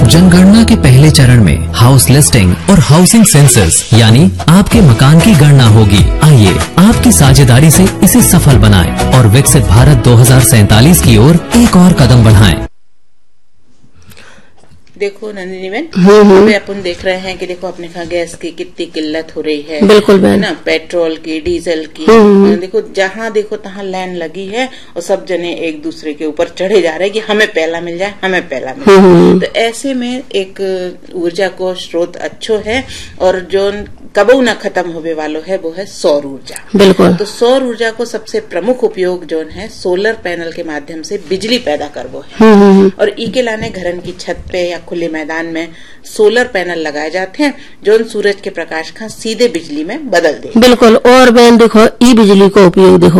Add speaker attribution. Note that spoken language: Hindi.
Speaker 1: जनगणना के पहले चरण में हाउस लिस्टिंग और हाउसिंग सेंसस यानी आपके मकान की गणना होगी। आइए आपकी साझेदारी से इसे सफल बनाएं और विकसित भारत 2047 की ओर एक और कदम बढ़ाएं।
Speaker 2: देखो नंदिनी बहन, अभी अपन देख रहे हैं कि देखो अपने यहाँ गैस की कितनी किल्लत हो रही है।
Speaker 3: बिल्कुल बहन,
Speaker 2: ना पेट्रोल की, डीजल की। देखो जहाँ देखो तहाँ लाइन लगी है और सब जने एक दूसरे के ऊपर चढ़े जा रहे हैं कि हमें पहला मिल जाए, हमें पहला मिल जाए। तो ऐसे में एक ऊर्जा को स्रोत अच्छो है और जो कबू न खत्म होने वालो है वो है सौर ऊर्जा।
Speaker 3: बिल्कुल।
Speaker 2: तो सौर ऊर्जा को सबसे प्रमुख उपयोग जो है सोलर पैनल के माध्यम से बिजली पैदा करवो है। और ई के लाने घरन की छत पे या खुले मैदान में सोलर पैनल लगाए जाते हैं जो सूरज के प्रकाश का सीधे बिजली में बदल दे।
Speaker 3: बिल्कुल। और बहन देखो ई बिजली को उपयोग देखो